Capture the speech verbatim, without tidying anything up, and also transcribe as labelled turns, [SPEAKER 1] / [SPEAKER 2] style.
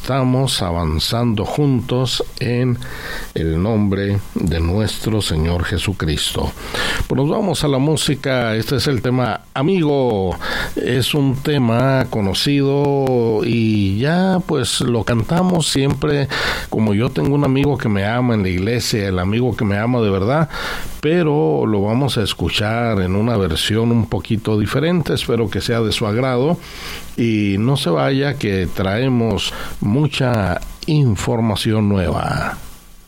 [SPEAKER 1] estamos avanzando juntos en el nombre de nuestro Señor Jesucristo. Pues nos vamos a la música. Este es el tema Amigo. Es un tema conocido y ya pues lo cantamos siempre. Como yo tengo un amigo que me ama en la iglesia, el amigo que me ama de verdad, pero lo vamos a escuchar en una versión un poquito diferente. Espero que sea de su agrado y no se vaya, que traemos mucha información nueva.